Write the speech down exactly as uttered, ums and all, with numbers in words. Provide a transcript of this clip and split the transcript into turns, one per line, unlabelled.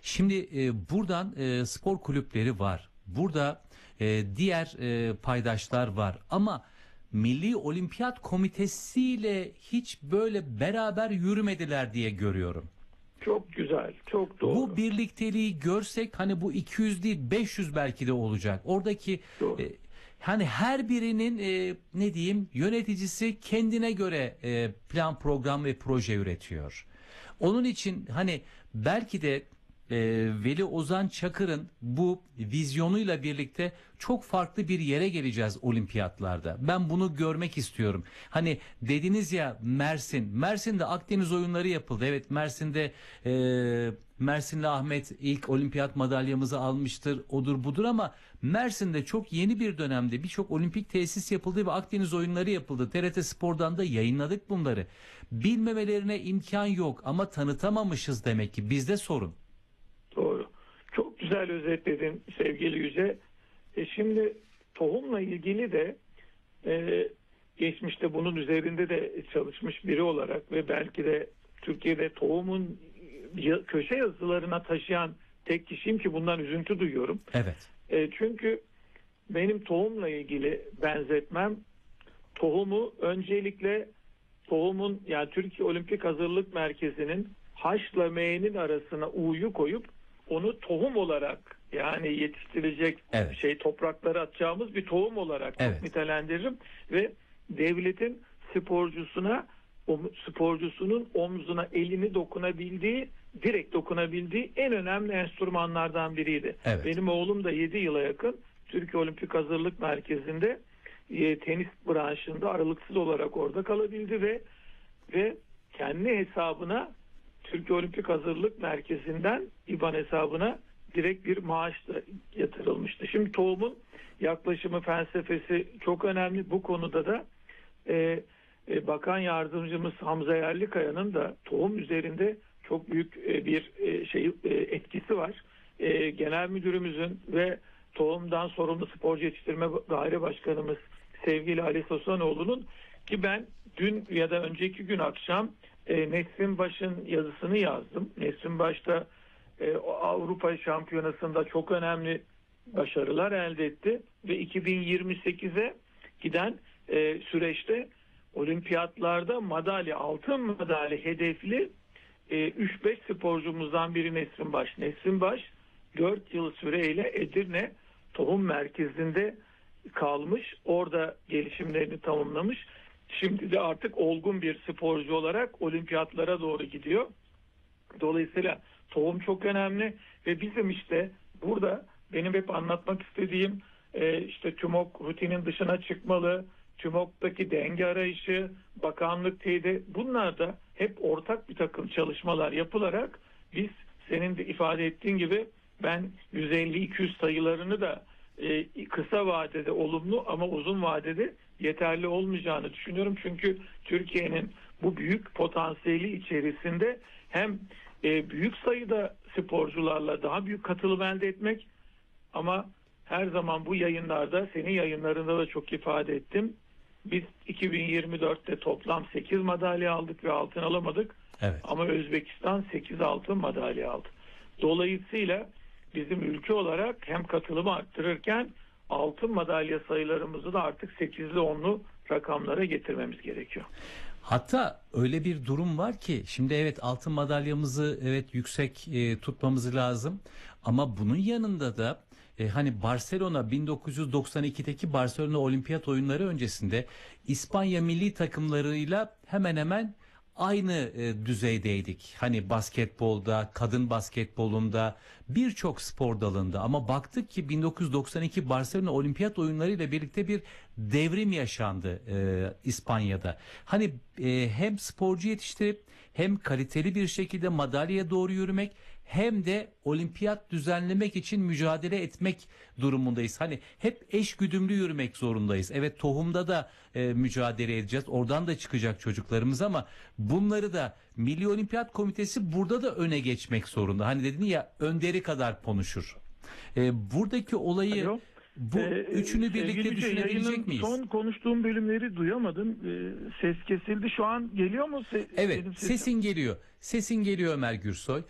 Şimdi e, buradan e, spor kulüpleri var. Burada e, diğer e, paydaşlar var ama Milli Olimpiyat Komitesi ile hiç böyle beraber yürümediler diye görüyorum.
Çok güzel, çok doğru.
Bu birlikteliği görsek hani bu iki yüz değil beş yüz belki de olacak. Oradaki e, hani her birinin e, ne diyeyim yöneticisi kendine göre e, plan, program ve proje üretiyor. Onun için hani belki de e, Veli Ozan Çakır'ın bu vizyonuyla birlikte çok farklı bir yere geleceğiz olimpiyatlarda. Ben bunu görmek istiyorum. Hani dediniz ya Mersin. Mersin'de Akdeniz oyunları yapıldı. Evet, Mersin'de e, Mersinli Ahmet ilk olimpiyat madalyamızı almıştır. Odur budur ama Mersin'de çok yeni bir dönemde birçok olimpik tesis yapıldı ve Akdeniz oyunları yapıldı. T R T Spor'dan da yayınladık bunları. Bilmemelerine imkan yok ama tanıtamamışız demek ki, bizde sorun.
Doğru. Çok güzel özetledin sevgili Yüce. E şimdi tohumla ilgili de e, geçmişte bunun üzerinde de çalışmış biri olarak ve belki de Türkiye'de tohumun köşe yazılarına taşıyan tek kişiyim ki bundan üzüntü duyuyorum.
Evet.
E, çünkü benim tohumla ilgili benzetmem, tohumu öncelikle tohumun, yani Türkiye Olimpik Hazırlık Merkezi'nin H'la M'nin arasına U'yu koyup onu tohum olarak, yani yetiştirecek
evet.
şey topraklara atacağımız bir tohum olarak
evet.
nitelendiririm ve devletin sporcusuna, o sporcusunun omzuna elini dokunabildiği, direkt dokunabildiği en önemli enstrümanlardan biriydi.
Evet.
Benim oğlum da yedi yıla yakın Türkiye Olimpik Hazırlık Merkezi'nde e, tenis branşında aralıksız olarak orada kalabildi ve ve kendi hesabına Türkiye Olimpik Hazırlık Merkezi'nden İBAN hesabına direkt bir maaş da yatırılmıştı. Şimdi tohumun yaklaşımı, felsefesi çok önemli. Bu konuda da e, e, Bakan Yardımcımız Hamza Yerlikaya'nın da tohum üzerinde çok büyük e, bir e, şey e, etkisi var. E, Genel Müdürümüzün ve tohumdan sorumlu sporcu yetiştirme daire başkanımız sevgili Ali Sosanoğlu'nun, ki ben dün ya da önceki gün akşam e, Nesrin Baş'ın yazısını yazdım. Nesrin Baş'ta e, Avrupa Şampiyonası'nda çok önemli başarılar elde etti ve iki bin yirmi sekize giden e, süreçte olimpiyatlarda madalya, altın madalya hedefli e, üç beş sporcumuzdan biri Nesrin Baş. Nesrin Baş dört yıl süreyle Edirne Tohum Merkezi'nde kalmış. Orada gelişimlerini tamamlamış. Şimdi de artık olgun bir sporcu olarak olimpiyatlara doğru gidiyor. Dolayısıyla tohum çok önemli ve bizim işte burada benim hep anlatmak istediğim e, işte TÜMOK rutinin dışına çıkmalı, TÜMOK'taki denge arayışı, bakanlık teyidi, bunlar da hep ortak bir takım çalışmalar yapılarak biz, senin de ifade ettiğin gibi, ben yüz elli iki yüz sayılarını da e, kısa vadede olumlu ama uzun vadede yeterli olmayacağını düşünüyorum. Çünkü Türkiye'nin bu büyük potansiyeli içerisinde hem e, büyük sayıda sporcularla daha büyük katılım elde etmek, ama her zaman bu yayınlarda, senin yayınlarında da çok ifade ettim. Biz iki bin yirmi dörtte toplam sekiz madalya aldık ve altın alamadık.
Evet.
Ama Özbekistan sekiz altın madalya aldı. Dolayısıyla bizim ülke olarak hem katılımı arttırırken altın madalya sayılarımızı da artık sekizli onlu rakamlara getirmemiz gerekiyor.
Hatta öyle bir durum var ki şimdi evet altın madalyamızı evet yüksek e, tutmamız lazım ama bunun yanında da e, hani Barcelona bin dokuz yüz doksan ikideki Barcelona Olimpiyat Oyunları öncesinde İspanya milli takımlarıyla hemen hemen aynı e, düzeydeydik. Hani basketbolda, kadın basketbolunda, birçok spor dalında, ama baktık ki bin dokuz yüz doksan iki Barcelona Olimpiyat Oyunları ile birlikte bir devrim yaşandı e, İspanya'da. Hani e, hem sporcu yetiştirip hem kaliteli bir şekilde madalyaya doğru yürümek hem de olimpiyat düzenlemek için mücadele etmek durumundayız. Hani hep eş güdümlü yürümek zorundayız. Evet, tohumda da e, mücadele edeceğiz. Oradan da çıkacak çocuklarımız ama bunları da Milli Olimpiyat Komitesi burada da öne geçmek zorunda. Hani dedin ya, önderi kadar konuşur. E, buradaki olayı
Alo.
bu
Ee,
üçünü birlikte
sevgili
düşünebilecek miyiz?
Son konuştuğum bölümleri duyamadım. Ee, ses kesildi. Şu an geliyor mu? Se-
Evet,
benim
sesin geliyor. Sesin geliyor Ömer Gürsoy.